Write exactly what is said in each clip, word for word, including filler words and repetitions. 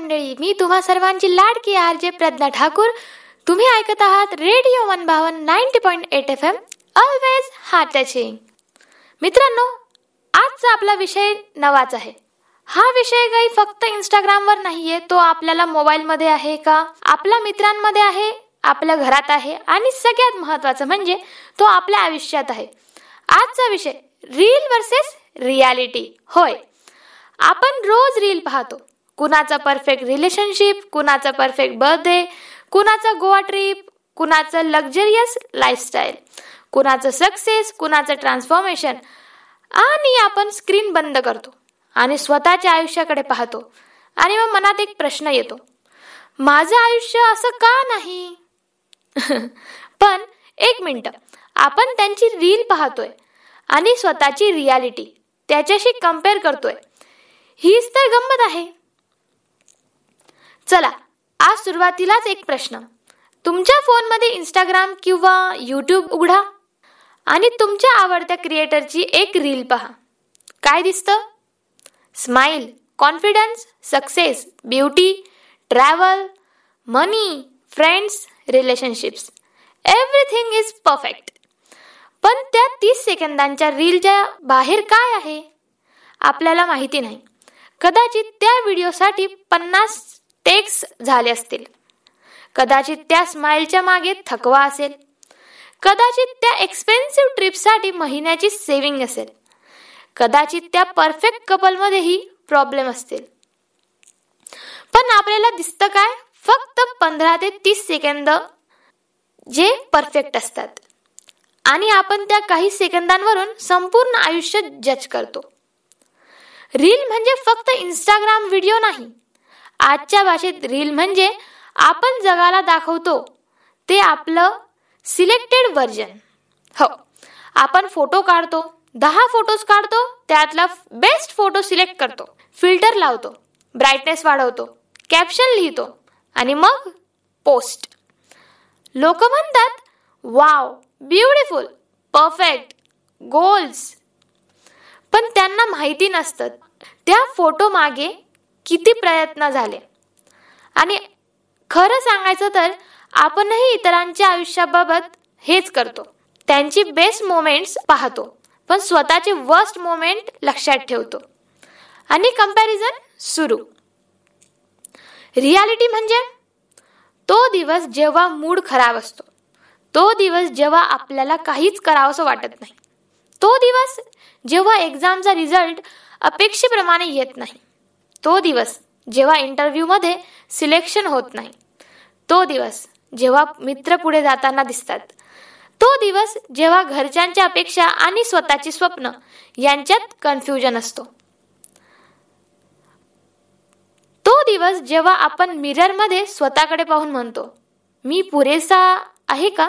मंडळी, मी तुम्हा सर्वांची लाडकी आरजे प्रज्ञा ठाकूर. तुम्ही ऐकत आहात रेडिओ वन बावन ninety point eight F M, always heart touching. मित्रांनो, आजचा आपला विषय नवाच आहे. हा विषय काही फक्त इंस्टाग्रामवर नाहीये, तो आपल्याला मोबाईलमध्ये आहे का, आपल्या मित्रांमध्ये आहे, आपल्या घरात आहे आणि सगळ्यात महत्वाचं म्हणजे तो आपल्या आयुष्यात आहे. आजचा विषय रील वर्सेस रियालिटी. होय, आपण रोज रील पाहतो. कुणाचा परफेक्ट रिलेशनशिप, कुणाचा परफेक्ट बर्थडे, कुणाचा गोवा ट्रिप, कुणाचं लक्झरियस लाईफस्टाईल, कुणाचं सक्सेस, कुणाचं ट्रान्सफॉर्मेशन. आणि आपण स्क्रीन बंद करतो आणि स्वतःच्या आयुष्याकडे पाहतो आणि मग मनात एक प्रश्न येतो, माझं आयुष्य असं का नाही? पण एक मिनिट, आपण त्यांची रील पाहतोय आणि स्वतःची रियालिटी त्याच्याशी कम्पेअर करतोय. हीच तर गंमत आहे. चला, आज सुरुवातीलाच एक प्रश्न. तुमच्या फोनमध्ये इंस्टाग्राम किंवा यूट्यूब उघडा आणि तुमच्या आवडत्या क्रिएटरची एक रील पहा. काय दिसतं? Smile, confidence, success, beauty, travel, money, friends, relationships. Everything is perfect. पण त्या तीस सेकंदांच्या रीलच्या बाहेर काय आहे आपल्याला माहिती नाही. कदाचित त्या व्हिडिओसाठी पन्नास टेक्स झाले असतील. कदाचित त्या स्माइलच्या मागे थकवा असेल. कदाचित त्या एक्सपेन्सिव्ह ट्रिपसाठी महिन्याची सेव्हिंग असेल. कदाचित त्या परफेक्ट कपलमध्येही प्रॉब्लेम असतील. पण आपल्याला दिसतं काय? फक्त पंधरा ते तीस सेकंद जे परफेक्ट असतात आणि आपण त्या काही सेकंदांवरून संपूर्ण आयुष्य जज करतो. रील म्हणजे फक्त इंस्टाग्राम व्हिडिओ नाही. आजच्या भाषेत रील म्हणजे आपण जगाला दाखवतो ते आपलं सिलेक्टेड व्हर्जन. हो, आपण फोटो काढतो, दहा फोटोज काढतो, त्यातला बेस्ट फोटो सिलेक्ट करतो, फिल्टर लावतो, ब्राईटनेस वाढवतो, कॅप्शन लिहितो आणि मग पोस्ट. लोक म्हणतात, वाव, ब्युटिफुल, परफेक्ट, गोल्स. पण त्यांना माहिती नसतं त्या फोटो मागे किती प्रयत्न झाले. आणि खरं सांगायचं तर आपणही इतरांच्या आयुष्याबाबत हेच करतो. त्यांची बेस्ट मोमेंट्स पाहतो, पण स्वतःचे वर्स्ट मोमेंट लक्षात ठेवतो आणि कंपॅरिझन सुरू. रियालिटी म्हणजे तो दिवस जेव्हा मूड खराब असतो, तो दिवस जेव्हा आपल्याला काहीच करावंसं वाटत नाही, तो दिवस जेव्हा एक्झामचा रिझल्ट अपेक्षेप्रमाणे येत नाही, तो दिवस जेव्हा इंटरव्ह्यूमध्ये सिलेक्शन होत नाही, तो दिवस जेव्हा मित्र पुढे जाताना दिसतात, तो दिवस जेव्हा घरच्यांच्या अपेक्षा आणि स्वतःची स्वप्न यांच्यात कन्फ्युजन असतो, तो दिवस जेव्हा आपण मिररमध्ये स्वतःकडे पाहून म्हणतो, मी पुरेसा आहे का?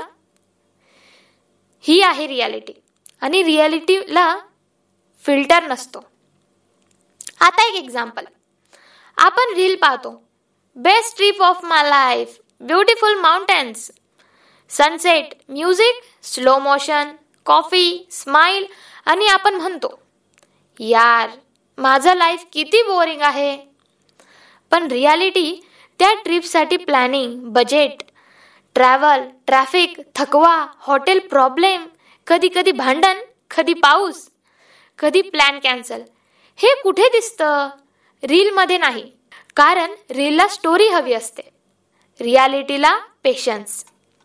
ही आहे रियालिटी. आणि रियालिटीला फिल्टर नसतो. आता एक एक्झाम्पल. आपण रील पाहतो, best trip of my life, beautiful mountains, sunset, music, slow motion, coffee, smile, आणि आपण म्हणतो, यार, माझं लाईफ किती बोरिंग आहे. पण रियालिटी त्या ट्रिपसाठी प्लॅनिंग, बजेट, ट्रॅव्हल, ट्रॅफिक, थकवा, हॉटेल प्रॉब्लेम, कधी कधी भांडण, कधी पाऊस, कधी प्लॅन कॅन्सल, हे कुठे दिसतं? रीलमध्ये नाही. कारण रीलला स्टोरी हवी असते, रियालिटीला पेशन्स.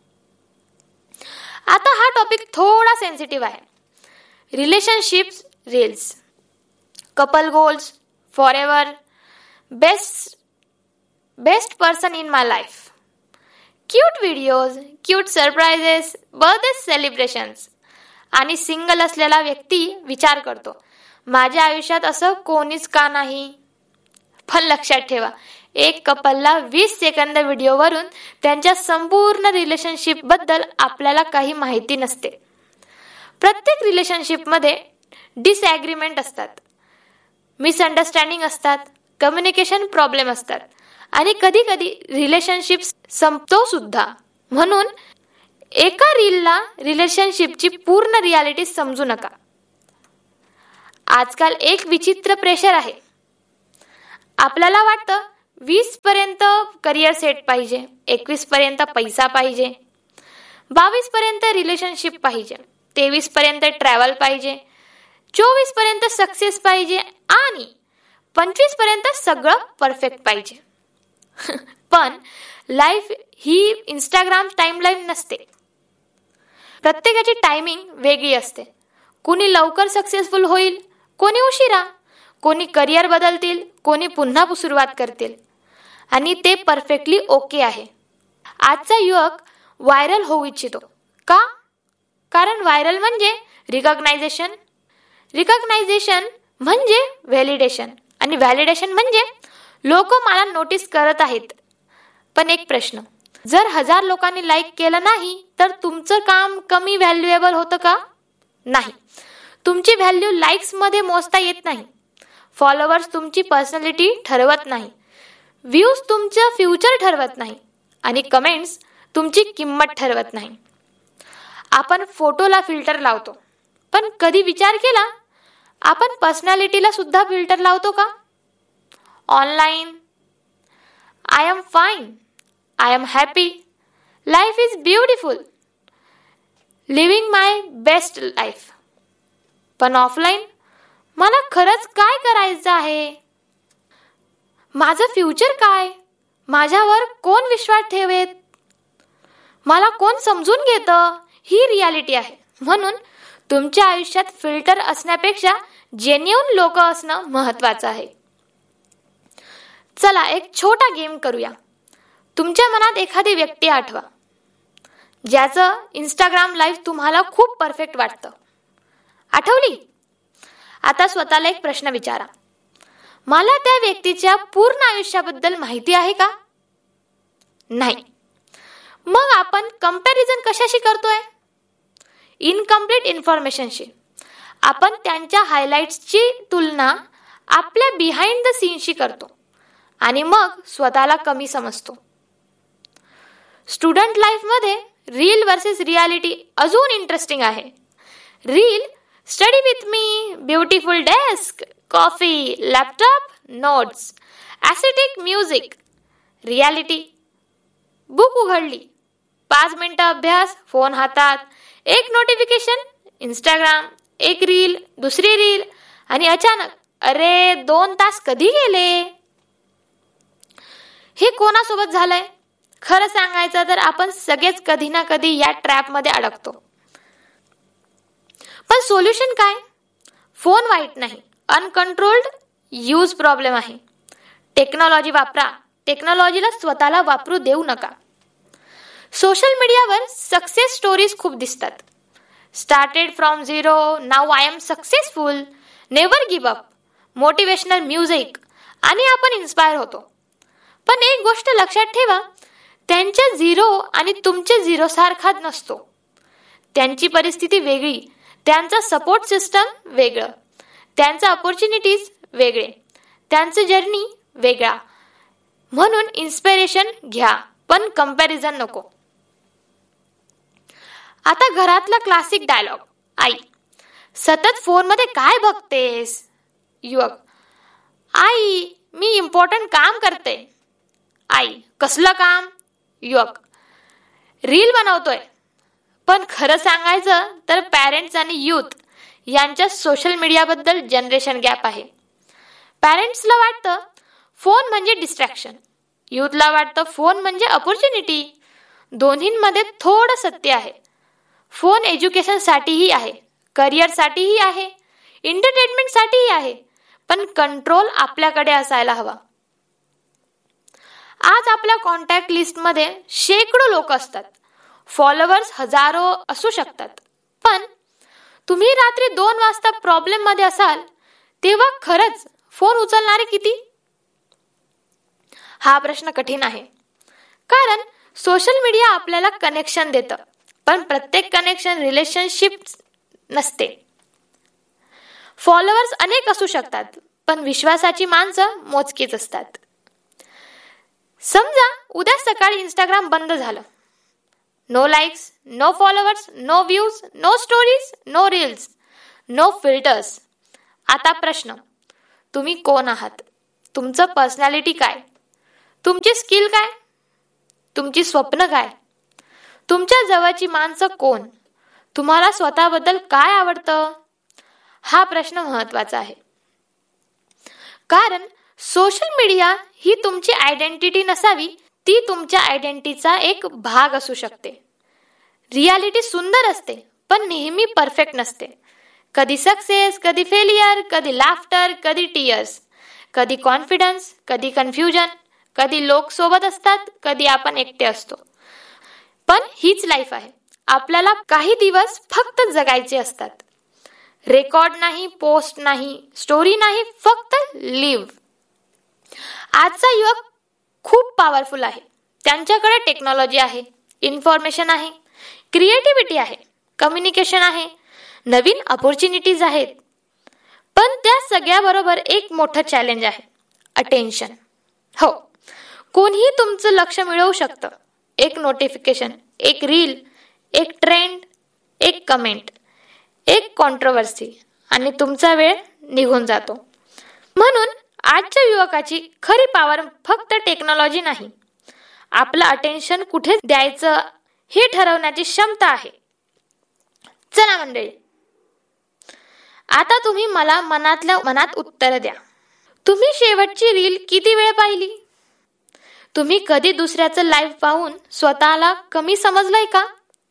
आता हा टॉपिक थोडा सेन्सिटिव्ह आहे. Relationships reels, couple goals, for ever, best best person in my life, cute videos, cute surprises, birthday celebrations. आणि सिंगल असलेला व्यक्ती विचार करतो, माझ्या आयुष्यात असं कोणीच का नाही. पण लक्षात ठेवा, एक कपलला वीस सेकंद व्हिडिओवरून त्यांच्या संपूर्ण रिलेशनशिप बद्दल आपल्याला काही माहिती नसते. प्रत्येक रिलेशनशिपमध्ये डिसॲग्रीमेंट असतात, मिसअंडरस्टँडिंग असतात, कम्युनिकेशन प्रॉब्लेम असतात आणि कधी कधी रिलेशनशिप संपतो सुद्धा. म्हणून एका रीलला रिलेशनशिपची पूर्ण रियालिटी समजू नका. आजकाल एक विचित्र प्रेशर आहे. आपल्याला वाटतं वीस पर्यंत करिअर सेट पाहिजे, एकवीस पर्यंत पैसा पाहिजे, बावीस पर्यंत रिलेशनशिप पाहिजे, तेवीस पर्यंत ट्रॅव्हल पाहिजे, चोवीस पर्यंत सक्सेस पाहिजे आणि पंचवीस पर्यंत सगळं परफेक्ट पाहिजे. पण लाईफ ही इंस्टाग्राम टाइमलाईन नसते. प्रत्येकाची टायमिंग वेगळी असते. कोणी लवकर सक्सेसफुल होईल, कोणी उशिरा, कोणी करिअर बदलतील, कोणी पुन्हा सुरुवात करतील आणि ते परफेक्टली ओके आहे. आजचा युवक व्हायरल होऊ इच्छितो. का? कारण व्हायरल म्हणजे रिकॉग्नायझेशन, रिकॉग्नायझेशन म्हणजे व्हॅलिडेशन आणि व्हॅलिडेशन म्हणजे लोक मला नोटीस करत आहेत. पण एक प्रश्न, जर हजार लोकांनी लाईक केलं नाही तर तुमचं काम कमी व्हॅल्युएबल होतं का? नाही. तुमची व्हॅल्यू लाईक्समध्ये मोजता येत नाही. फॉलोअर्स तुमची पर्सनॅलिटी ठरवत नाही, व्ह्यूज तुमचं फ्युचर ठरवत नाही आणि कमेंट्स तुमची किंमत ठरवत नाही. आपण फोटोला फिल्टर लावतो, पण कधी विचार केला आपण पर्सनॅलिटीला सुद्धा फिल्टर लावतो का? Online I am fine, I am happy, life is beautiful, living my best life. पण ऑफलाईन मला खरंच काय करायचं आहे, माझं फ्युचर काय, माझ्यावर कोण विश्वास ठेवेत, मला कोण समजून घेतं, ही रियालिटी आहे. म्हणून तुमच्या आयुष्यात फिल्टर असण्यापेक्षा जेन्युइन लोक असणं महत्वाचं आहे. चला एक छोटा गेम करूया. तुमच्या मनात एखादी व्यक्ती आठवा ज्याचं इंस्टाग्राम लाईव्ह तुम्हाला खूप परफेक्ट वाटतं. आठवली? आता स्वतःला एक प्रश्न विचारा, मला त्या व्यक्तीच्या पूर्ण आयुष्याबद्दल माहिती आहे का? नाही. मग आपण कंपॅरिझन कशाशी करतोय? इनकम्प्लीट इन्फॉर्मेशनशी. आपण त्यांच्या हायलाइट्सची तुलना आपल्या बिहाइंड द सीनशी करतो आणि मग स्वतःला कमी समजतो. स्टुडंट लाईफमध्ये रील वर्सेस रियालिटी अजून इंटरेस्टिंग आहे. Reel study with me, beautiful desk, coffee, laptop, notes, aesthetic music. Reality book उघडली, पाच मिनिटं अभ्यास, फोन हातात, एक नोटिफिकेशन, इंस्टाग्राम, एक रील, दुसरी रील आणि अचानक अरे दोन तास कधी गेले. हे कोणासोबत झालंय? खरं सांगायचं तर आपण सगळेच कधी ना कधी या ट्रॅपमध्ये अडकतो. पण सोल्युशन काय? फोन वाईट नाही, अनकंट्रोल्ड यूज प्रॉब्लेम आहे. टेक्नॉलॉजी वापरा, टेक्नॉलॉजीला स्वतःला वापरू देऊ नका. सोशल मीडियावर सक्सेस स्टोरीज खूप दिसतात. Started from zero, now I am successful, never give up, motivational music आणि आपण इन्स्पायर होतो. पण एक गोष्ट लक्षात ठेवा, त्यांच्या झिरो आणि तुमचे झिरो सारखाच नसतो. त्यांची परिस्थिती वेगळी, त्यांचा सपोर्ट सिस्टम वेगळं, त्यांचं अपॉर्च्युनिटीज वेगळे, त्यांचं जर्नी वेगळा. म्हणून इन्स्पिरेशन घ्या पण कंपॅरिझन नको. आता घरातला क्लासिक डायलॉग, आई सतत फोनमध्ये काय बघतेस? युवक, आई मी इम्पॉर्टंट काम करते. आई, कसलं काम? युवक, रील बनवतोय. पण खरं सांगायचं तर पॅरेंट्स आणि यूथ यांच्या सोशल मीडियाबद्दल जनरेशन गॅप आहे. पॅरेंट्सला वाटतं फोन म्हणजे डिस्ट्रॅक्शन, यूथला वाटतं फोन म्हणजे अपॉर्च्युनिटी. दोन्हींमध्ये थोडं सत्य आहे. फोन एज्युकेशनसाठीही आहे, करिअरसाठीही आहे, एंटरटेनमेंटसाठीही आहे, पण कंट्रोल आपल्याकडे असायला हवा. आज आपल्या कॉन्टॅक्ट लिस्टमध्ये शेकडो लोक असतात, फॉलोअर्स हजारो असू शकतात. पण तुम्ही रात्री दोन वाजता प्रॉब्लेम मध्ये असाल तेव्हा खरंच फोन उचलणारे किती? हा प्रश्न कठीण आहे. कारण सोशल मीडिया आपल्याला कनेक्शन देतं, पण प्रत्येक कनेक्शन रिलेशनशिप नसते. फॉलोअर्स अनेक असू शकतात, पण विश्वासाची माणसं मोजकीच असतात. समजा उद्या सकाळी इंस्टाग्राम बंद झालं. No likes, no followers, no views, no stories, know reels, no filters. आता प्रश्न, तुम्ही कोण आहात? तुमचं पर्सनॅलिटी काय? तुमची स्किल काय? तुमची स्वप्न काय? तुमच्या जवळची माणसं कोण? तुम्हाला स्वतःबद्दल काय आवडतं? हा प्रश्न महत्त्वाचा आहे. कारण सोशल मीडिया ही तुमची आयडेंटिटी नसावी, ती तुमच्या आयडेंटिटीचा एक भाग असू शकते. रियालिटी सुंदर असते, पण नेहमी परफेक्ट नसते. कधी सक्सेस, कधी फेलियर, कधी लाफ्टर, कधी टीयर्स, कधी कॉन्फिडन्स, कधी कन्फ्युजन, कधी लोक सोबत असतात, कधी आपण एकटे असतो. पण हीच लाईफ आहे. आपल्याला काही दिवस फक्त जगायचे असतात. रेकॉर्ड नाही, पोस्ट नाही, स्टोरी नाही, फक्त लिव्ह. आजचा युवक खूप पॉवरफुल आहे. त्यांच्याकडे टेक्नॉलॉजी आहे, इन्फॉर्मेशन आहे, क्रिएटिव्हिटी आहे, कम्युनिकेशन आहे, नवीन अपॉर्च्युनिटीज आहेत. पण त्या सगळ्याबरोबर एक मोठं चॅलेंज आहे, अटेन्शन. हो, कोणीही तुमचं लक्ष मिळवू शकतं. एक नोटिफिकेशन, एक रील, एक ट्रेंड, एक कमेंट, एक कॉन्ट्रोवर्सी आणि तुमचा वेळ निघून जातो. म्हणून आजच्या युवकाची खरी पॉवर फक्त टेक्नॉलॉजी नाही, आपलं अटेन्शन कुठे द्यायचं हे ठरवण्याची क्षमता आहे. चला मंडळी, आता तुम्ही मला मनातल्या मनात उत्तर द्या. तुम्ही शेवटची रील किती वेळ पाहिली? तुम्ही कधी दुसऱ्याचं लाईव्ह पाहून स्वतःला कमी समजलंय का?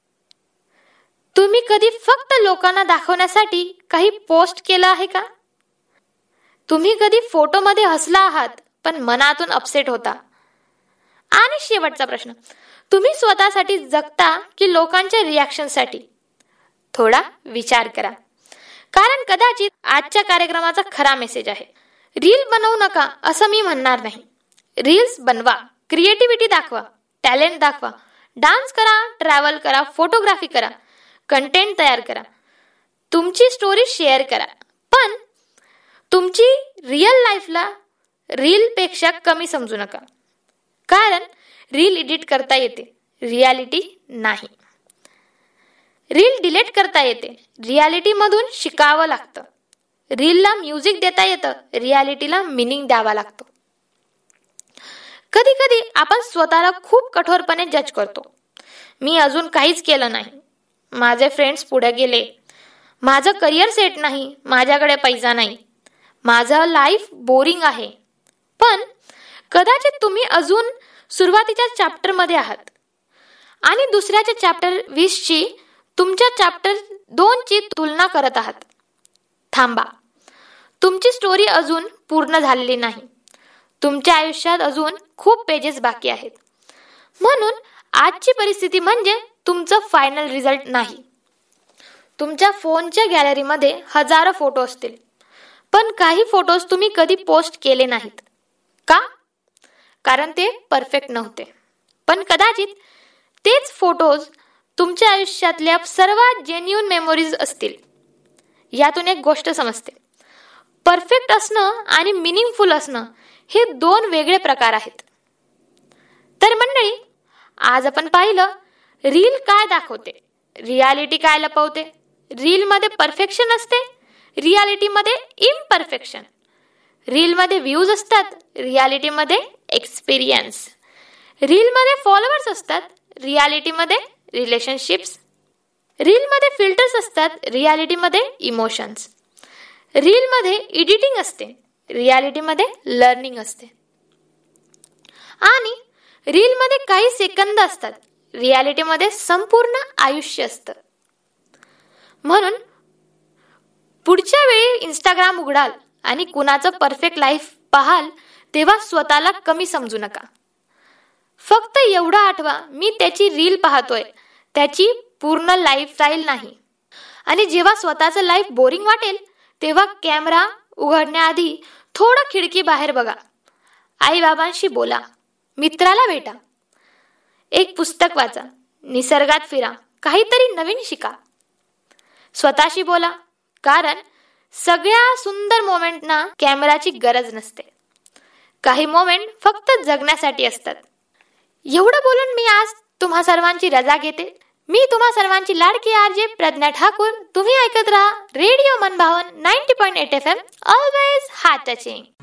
तुम्ही कधी फक्त लोकांना दाखवण्यासाठी काही पोस्ट केलं आहे का? तुम्ही कधी फोटोमध्ये हसला आहात पण मनातून अपसेट होता? आणि शेवटचा प्रश्न, तुम्ही स्वतःसाठी जगता की लोकांच्या रिॲक्शनसाठी? थोडा विचार करा, कारण कदाचित आजच्या कार्यक्रमाचा खरा मेसेज आहे. रील बनवू नका असं मी म्हणणार नाही. रील्स बनवा, क्रिएटिव्हिटी दाखवा, टॅलेंट दाखवा, डान्स करा, ट्रॅव्हल करा, फोटोग्राफी करा, कंटेंट तयार करा, तुमची स्टोरी शेअर करा. पण तुमची रिअल लाईफला रीलपेक्षा कमी समजू नका. कारण रील एडिट करता येते, रियालिटी नाही. रील डिलीट करता येते, रियालिटीमधून शिकावं लागतं. रीलला म्युझिक देता येतं, रियालिटीला मिनिंग द्यावा लागतो. कधी कधी आपण स्वतःला खूप कठोरपणे जज करतो. मी अजून काहीच केलं नाही, माझे फ्रेंड्स पुढे गेले, माझं करिअर सेट नाही, माझ्याकडे पैसा नाही, माझं लाईफ बोरिंग आहे. पण कदाचित तुम्ही अजून सुरुवातीच्या चॅप्टरमध्ये आहात आणि दुसऱ्याच्या चॅप्टर वीसची तुमच्या चॅप्टर दोनची तुलना करत आहात. थांबा, तुमची स्टोरी अजून पूर्ण झालेली नाही. तुमच्या आयुष्यात अजून खूप पेजेस बाकी आहेत. म्हणून आजची परिस्थिती म्हणजे तुमचं फायनल रिझल्ट नाही. तुमच्या फोनच्या गॅलरीमध्ये हजारो फोटो असतील, पण काही फोटोज तुम्ही कधी पोस्ट केले नाहीत. का? कारण ते परफेक्ट नव्हते. पण कदाचित तेच फोटोज तुमच्या आयुष्यातल्या सर्वात जेन्युइन मेमोरीज असतील. यातून एक गोष्ट समजते, परफेक्ट असणं आणि मिनिंगफुल असणं हे दोन वेगळे प्रकार आहेत. तर मंडळी, आज आपण पाहिलं रील काय दाखवते, रियालिटी काय लपवते. रीलमध्ये परफेक्शन असते, रियालिटीमध्ये इम्परफेक्शन. रीलमध्ये व्ह्यूज असतात, रियालिटीमध्ये एक्सपिरियन्स. रीलमध्ये फॉलोअर्स असतात, रियालिटीमध्ये रिलेशनशिप्स. रीलमध्ये फिल्टर्स असतात, रियालिटीमध्ये इमोशन्स. रीलमध्ये एडिटिंग असते, रियालिटीमध्ये लर्निंग असते. आणि रीलमध्ये काही सेकंद असतात, रियालिटीमध्ये संपूर्ण आयुष्य असतं. म्हणून पुढच्या वेळी इंस्टाग्राम उघडाल आणि कुणाचं परफेक्ट लाईफ पाहाल तेव्हा स्वतःला कमी समजू नका. फक्त एवढं आठवा, मी त्याची रील पाहतोय, त्याची पूर्ण लाईफस्टाईल नाही. आणि जेव्हा स्वतःचं लाईफ बोरिंग वाटेल तेव्हा कॅमेरा उघडण्याआधी थोडं खिडकी बाहेर बघा, आई बाबांशी बोला, मित्राला भेटा, एक पुस्तक वाचा, निसर्गात फिरा, काहीतरी नवीन शिका, स्वतःशी बोला. कारण सगळ्या सुंदर मोमेंटना कॅमेराची गरज नसते. काही मोमेंट फक्त जगण्यासाठी असतात. एवढं बोलून मी आज तुम्हा सर्वांची रजा घेते. मी तुम्हा सर्वांची लाडकी आरजे प्रज्ञा ठाकूर. तुम्ही ऐकत राहा रेडिओ मनभावन ninety point eight F M, always heart touching.